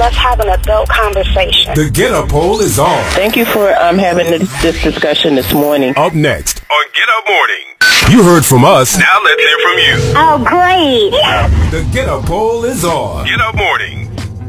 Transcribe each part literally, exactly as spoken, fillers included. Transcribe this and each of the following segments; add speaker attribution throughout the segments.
Speaker 1: let's have an adult conversation.
Speaker 2: The Get Up Poll is on.
Speaker 3: Thank you for um, having this, this discussion this morning.
Speaker 2: Up next
Speaker 4: on Get Up Morning.
Speaker 2: You heard from us.
Speaker 4: Now let's hear from you.
Speaker 1: Oh, great.
Speaker 2: The Get Up Poll is on.
Speaker 4: Get Up Morning.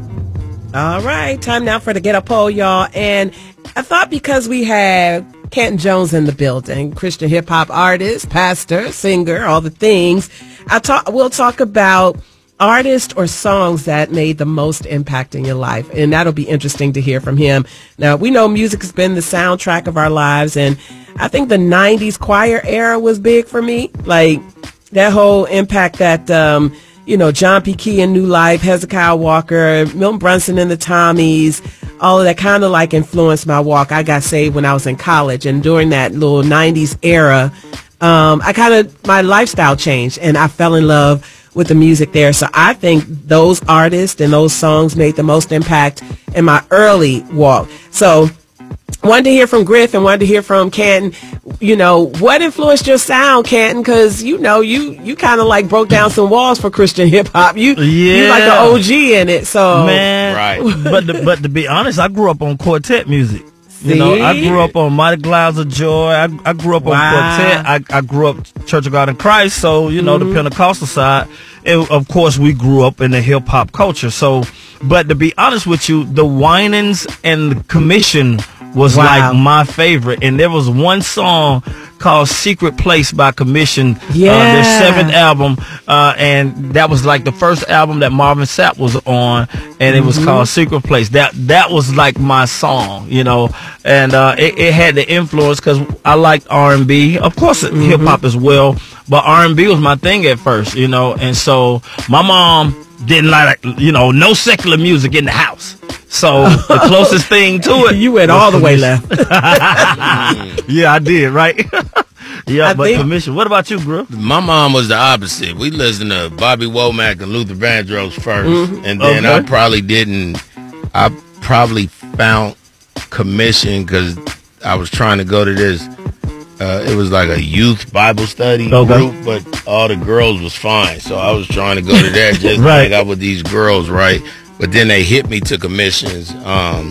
Speaker 5: All right, time now for the Get Up Poll, y'all. And I thought because we had Canton Jones in the building, Christian hip hop artist, pastor, singer, all the things, I talk. We'll talk about artists or songs that made the most impact in your life, and that'll be interesting to hear from him. Now, we know music has been the soundtrack of our lives, and I think the nineties choir era was big for me. Like that whole impact that um, you know, John P. Key in New Life, Hezekiah Walker, Milton Brunson and the Tommies, all of that kind of like influenced my walk. I got saved when I was in college, and during that little nineties era, um, I kind of, my lifestyle changed, and I fell in love with the music there. So I think those artists and those songs made the most impact in my early walk. So wanted to hear from Griff and wanted to hear from Canton. You know, what influenced your sound, Canton? Because, you know, you, you kind of like broke down some walls for Christian hip hop. You,
Speaker 6: yeah.
Speaker 5: you like an O G in it. So,
Speaker 6: man,
Speaker 4: right.
Speaker 6: but, to, but to be honest, I grew up on quartet music. You know, I grew up on Mighty Clouds of Joy. I, I grew up
Speaker 5: Wow.
Speaker 6: on quartet. I, I grew up Church of God in Christ. So, you know,
Speaker 5: Mm-hmm.
Speaker 6: the Pentecostal side. And of course, we grew up in the hip hop culture. So, but to be honest with you, the Winans and the Commission was
Speaker 5: Wow.
Speaker 6: like my favorite. And there was one song called Secret Place by Commission,
Speaker 5: Yeah.
Speaker 6: uh, their seventh album, uh, and that was like the first album that Marvin Sapp was on, and it was
Speaker 5: Mm-hmm.
Speaker 6: called Secret Place. That that was like my song, you know, and uh, it, it had the influence because I liked R and B, of course,
Speaker 5: Mm-hmm.
Speaker 6: hip hop as well, but R and B was my thing at first, you know, and so my mom didn't like, you know, no secular music in the house. So the closest thing to it,
Speaker 5: you went
Speaker 6: was
Speaker 5: all the way
Speaker 6: Commission.
Speaker 5: left.
Speaker 6: Yeah, I did, right? Yeah,
Speaker 5: I
Speaker 6: but
Speaker 5: think-
Speaker 6: Commission. What about you, Griff?
Speaker 7: My mom was the opposite. We listened to Bobby Womack and Luther Vandross first,
Speaker 5: Mm-hmm.
Speaker 7: and then
Speaker 6: Okay.
Speaker 7: I probably didn't. I probably found Commission because I was trying to go to this. Uh, it was like a youth Bible study
Speaker 6: Okay.
Speaker 7: group, but all the girls was fine, so I was trying to go to that just
Speaker 6: Right.
Speaker 7: to hang out with these girls, right? But then they hit me to Commissions, um,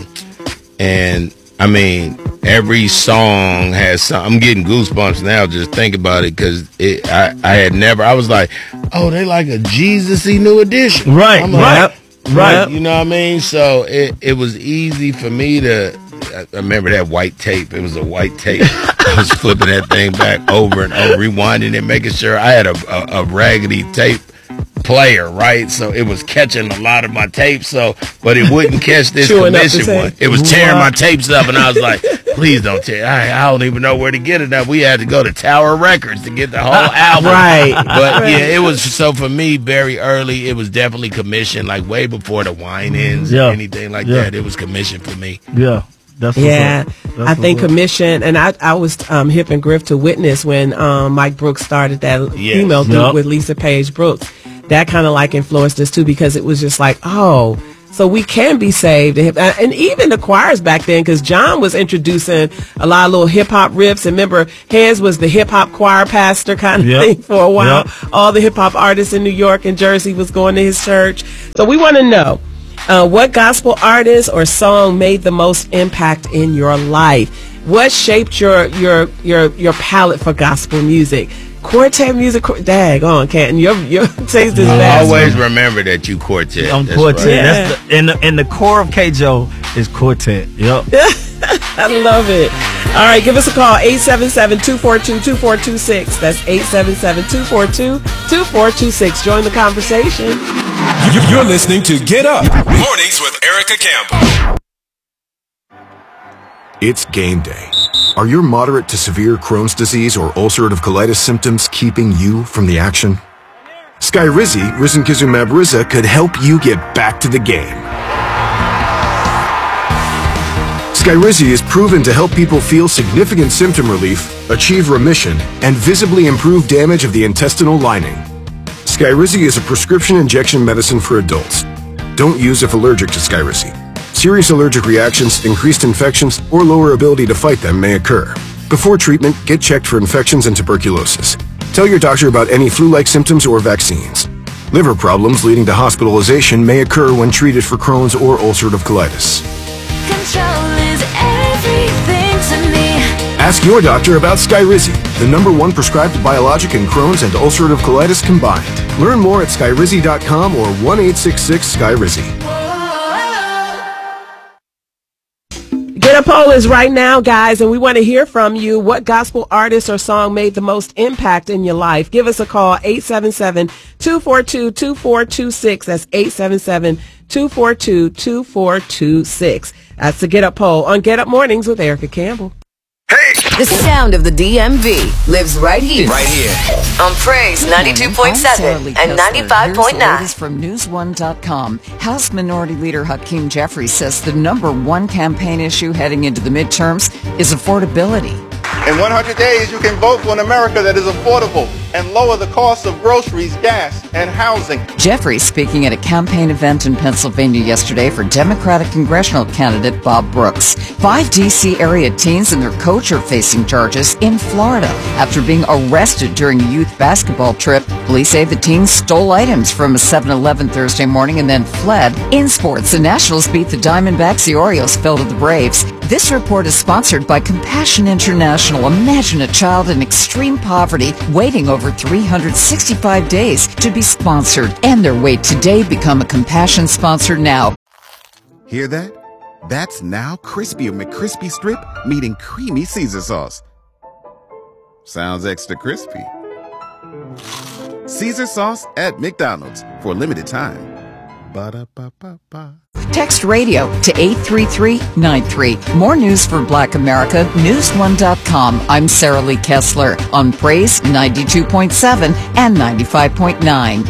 Speaker 7: and I mean, every song has some. I'm getting goosebumps now just think about it because it. I, I had never. I was like, oh, they like a Jesus-y new edition,
Speaker 6: Right,
Speaker 7: I'm like,
Speaker 6: right, right.
Speaker 7: You know what I mean? So it it was easy for me to. I I remember that white tape. It was a white tape. I was flipping that thing back over and over, rewinding it, making sure I had a, a, a raggedy tape player, right? So it was catching a lot of my tapes, so but it wouldn't catch this
Speaker 5: Chewing up the
Speaker 7: Commission
Speaker 5: tape.
Speaker 7: one. It was tearing my tapes up, and I was like, please don't tear. I, I don't even know where to get it now. We had to go to Tower Records to get the whole album.
Speaker 5: Right.
Speaker 7: But yeah, it was, so for me, very early, it was definitely Commission, like way before the Wine-Ins
Speaker 6: Yeah.
Speaker 7: or anything like
Speaker 6: Yeah.
Speaker 7: that. It was Commission for me.
Speaker 6: Yeah. That's what's
Speaker 5: Yeah,
Speaker 6: up. That's
Speaker 5: I think
Speaker 6: what's up.
Speaker 5: Commission, and I, I was um, hip and Griff to witness when um, Mike Brooks started that
Speaker 7: Yes.
Speaker 5: email group
Speaker 6: Yup.
Speaker 5: with Lisa Page Brooks. That kind of like influenced us too, because it was just like, oh, so we can be saved. And, and even the choirs back then, because John was introducing a lot of little hip hop riffs. And remember, Hez was the hip hop choir pastor kind of
Speaker 6: Yep.
Speaker 5: thing for a while.
Speaker 6: Yep.
Speaker 5: All the hip hop artists in New York and Jersey was going to his church. So we want to know. Uh, what gospel artist or song made the most impact in your life? What shaped your your your your palette for gospel music? Quartet music, qu- dag on, Canton. Your your taste is vast.
Speaker 7: Always remember that you quartet.
Speaker 6: On
Speaker 7: That's
Speaker 6: quartet.
Speaker 7: right.
Speaker 5: Yeah.
Speaker 6: That's the, and, the, and the core of K J O is quartet. Yep.
Speaker 5: I love it. All right, give us a call, eight seven seven, two four two, two four two six. That's eight seven seven, two four two, two four two six. Join the conversation.
Speaker 2: You're listening to Get Up.
Speaker 4: Mornings with Erica Campbell.
Speaker 8: It's game day. Are your moderate to severe Crohn's disease or ulcerative colitis symptoms keeping you from the action? Skyrizi, risankizumab Riza, could help you get back to the game. Skyrizi is proven to help people feel significant symptom relief, achieve remission, and visibly improve damage of the intestinal lining. Skyrizi is a prescription injection medicine for adults. Don't use if allergic to Skyrizi. Serious allergic reactions, increased infections, or lower ability to fight them may occur. Before treatment, get checked for infections and tuberculosis. Tell your doctor about any flu-like symptoms or vaccines. Liver problems leading to hospitalization may occur when treated for Crohn's or ulcerative colitis.
Speaker 9: Control is everything to me.
Speaker 8: Ask your doctor about Skyrizi, the number one prescribed biologic in Crohn's and ulcerative colitis combined. Learn more at skyrizi dot com or one eight six six Skyrizi.
Speaker 5: Get a poll is right now, guys, and we want to hear from you. What gospel artist or song made the most impact in your life? Give us a call, eight seven seven, two four two, two four two six. That's eight seven seven, two four two, two four two six. That's the Get Up poll on Get Up Mornings with Erica Campbell.
Speaker 10: The sound of the D M V lives right here.
Speaker 4: Right here.
Speaker 10: On Praise ninety-two point seven and ninety-five point nine.
Speaker 11: Here's from news one dot com. House Minority Leader Hakeem Jeffries says the number one campaign issue heading into the midterms is affordability.
Speaker 12: In one hundred days, you can vote for an America that is affordable and lower the cost of groceries, gas, and housing.
Speaker 11: Jeffries speaking at a campaign event in Pennsylvania yesterday for Democratic congressional candidate Bob Brooks. Five D C area teens and their coach are facing charges in Florida after being arrested during a youth basketball trip. Police say the teens stole items from a seven eleven Thursday morning and then fled. In sports, the Nationals beat the Diamondbacks. The Orioles fell to the Braves. This report is sponsored by Compassion International. Imagine a child in extreme poverty waiting over three hundred sixty-five days to be sponsored. End their wait today. Become a Compassion sponsor now.
Speaker 13: Hear that? That's now Crispy McCrispy Strip meeting Creamy Caesar Sauce. Sounds extra crispy. Caesar Sauce at McDonald's for a limited time. Ba-da-ba-ba-ba.
Speaker 11: Text radio to eight three three nine three. More news for Black America, news one dot com. I'm Sarah Lee Kessler on Praise ninety-two point seven and ninety-five point nine.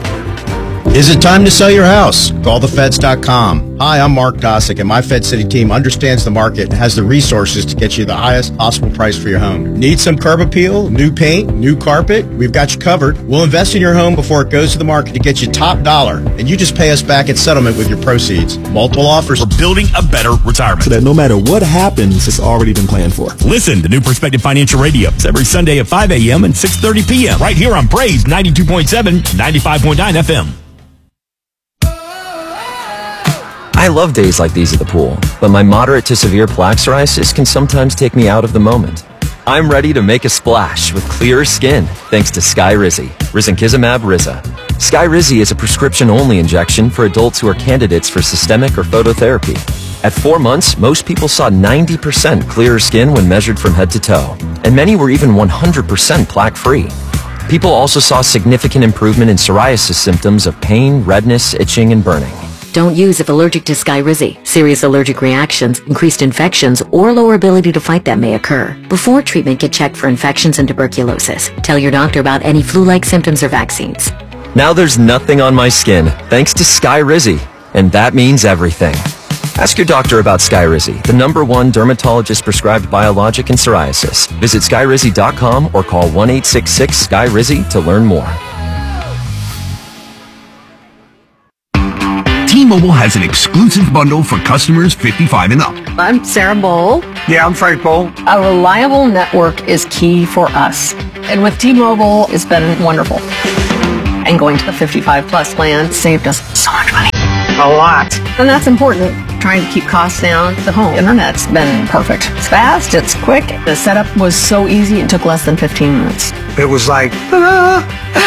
Speaker 14: Is it time to sell your house? Call the feds dot com. Hi, I'm Mark Gossick, and my Fed City team understands the market and has the resources to get you the highest possible price for your home. Need some curb appeal, new paint, new carpet? We've got you covered. We'll invest in your home before it goes to the market to get you top dollar, and you just pay us back at settlement with your proceeds. Multiple offers.
Speaker 15: For building a better retirement.
Speaker 16: So that no matter what happens, it's already been planned for.
Speaker 15: Listen to New Perspective Financial Radio. It's every Sunday at five a.m. and six thirty p.m. right here on Praise ninety-two point seven, ninety-five point nine F M.
Speaker 17: I love days like these at the pool, but my moderate to severe plaque psoriasis can sometimes take me out of the moment. I'm ready to make a splash with clearer skin thanks to Skyrizi, Risankizumab Riza. Skyrizi is a prescription-only injection for adults who are candidates for systemic or phototherapy. At four months, most people saw ninety percent clearer skin when measured from head to toe, and many were even one hundred percent plaque-free. People also saw significant improvement in psoriasis symptoms of pain, redness, itching, and burning.
Speaker 18: Don't use if allergic to Skyrizi. Serious allergic reactions, increased infections, or lower ability to fight them may occur. Before treatment, get checked for infections and tuberculosis. Tell your doctor about any flu-like symptoms or vaccines.
Speaker 17: Now there's nothing on my skin thanks to Skyrizi, and that means everything. Ask your doctor about Skyrizi, the number one dermatologist-prescribed biologic in psoriasis. Visit skyrizi dot com or call one eight six six Skyrizi to learn more.
Speaker 15: T-Mobile has an exclusive bundle for customers fifty-five and up.
Speaker 19: I'm Sarah Bowl.
Speaker 15: Yeah, I'm Frank Bowl.
Speaker 19: A reliable network is key for us. And with T-Mobile, it's been wonderful. And going to the fifty-five plus plan saved us so much money. A lot. And that's important. Trying to keep costs down. The home internet's been perfect. It's fast, it's quick. The setup was so easy, it took less than fifteen minutes.
Speaker 20: It was like, ah.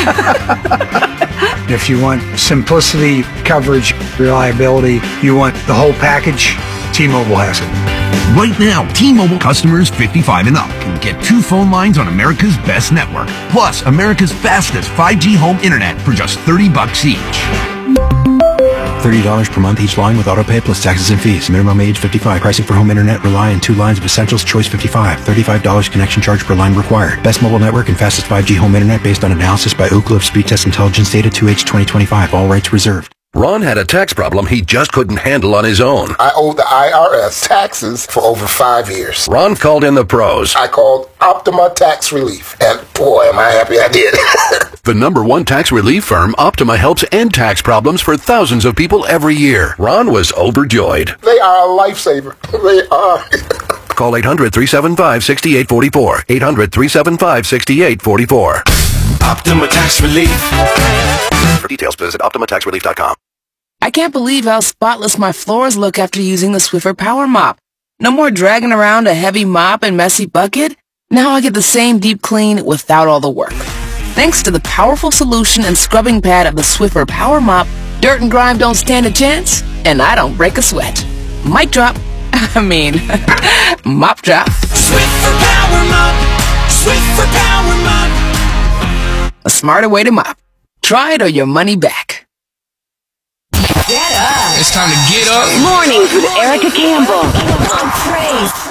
Speaker 20: If you want simplicity, coverage, reliability, you want the whole package, T-Mobile has it.
Speaker 15: Right now, T-Mobile customers fifty-five and up can get two phone lines on America's best network, plus America's fastest five G home internet for just thirty bucks each.
Speaker 16: thirty dollars per month each line with autopay plus taxes and fees. Minimum age fifty-five. Pricing for home internet rely on two lines of Essentials Choice fifty-five. thirty-five dollars connection charge per line required. Best mobile network and fastest five G home internet based on analysis by Oak Cliff Speed Test Intelligence Data two H twenty twenty-five. All rights reserved.
Speaker 21: Ron had a tax problem he just couldn't handle on his own.
Speaker 22: I owed the I R S taxes for over five years.
Speaker 21: Ron called in the pros.
Speaker 22: I called Optima Tax Relief, and boy, am I happy I did.
Speaker 21: The number one tax relief firm, Optima, helps end tax problems for thousands of people every year. Ron was overjoyed.
Speaker 22: They are a lifesaver. They are.
Speaker 21: Call eight hundred, three seven five, six eight four four. eight hundred, three seven five, six eight four four.
Speaker 1: Optima Tax Relief.
Speaker 21: For details, visit Optima Tax Relief dot com.
Speaker 3: I can't believe how spotless my floors look after using the Swiffer Power Mop. No more dragging around a heavy mop and messy bucket. Now I get the same deep clean without all the work. Thanks to the powerful solution and scrubbing pad of the Swiffer Power Mop, dirt and grime don't stand a chance, and I don't break a sweat. Mic drop. I mean, mop drop.
Speaker 1: Swiffer Power Mop. Swiffer Power Mop.
Speaker 3: A smarter way to mop. Try it or your money back.
Speaker 1: Get up. It's time to get up.
Speaker 10: Mornings with Erica Campbell. On Praise